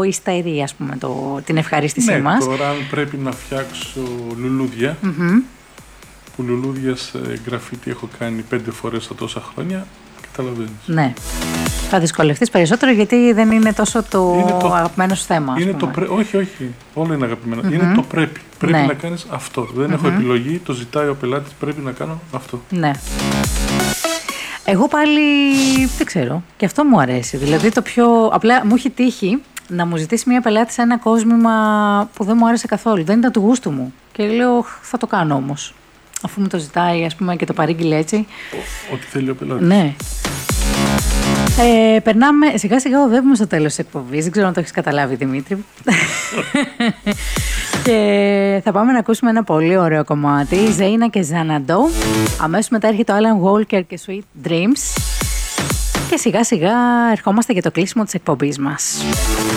υστερεί, ας πούμε, την ευχαρίστησή μας. Τώρα αν πρέπει να φτιάξω λουλούδια, που λουλούδια σε γραφίτι έχω κάνει 5 φορές σε τόσα χρόνια, καταλαβαίνεις. Ναι. Θα δυσκολευτείς περισσότερο γιατί δεν είναι τόσο το αγαπημένο σου θέμα. Όχι, όλα είναι αγαπημένα. Είναι το πρέπει. Πρέπει να κάνεις αυτό. Δεν έχω επιλογή, το ζητάει ο πελάτης, πρέπει να κάνω αυτό. Ναι. Εγώ πάλι δεν ξέρω. Και αυτό μου αρέσει. Δηλαδή το πιο. Απλά μου έχει τύχει να μου ζητήσει μια πελάτη σε ένα κόσμημα που δεν μου άρεσε καθόλου. Δεν ήταν του γούστου μου. Και λέω, θα το κάνω όμως. Αφού μου το ζητάει, ας πούμε, και το παρήγγειλε έτσι. Ό,τι θέλει ο πελάτης. Ναι. Περνάμε, σιγά σιγά οδεύουμε στο τέλος της εκπομπής. Δεν ξέρω αν το έχεις καταλάβει, Δημήτρη. Και θα πάμε να ακούσουμε ένα πολύ ωραίο κομμάτι. Ζέινα και Ζάναντο. Αμέσως μετά έρχεται ο Alan Walker και Sweet Dreams. Και σιγά σιγά ερχόμαστε για το κλείσιμο της εκπομπής μας.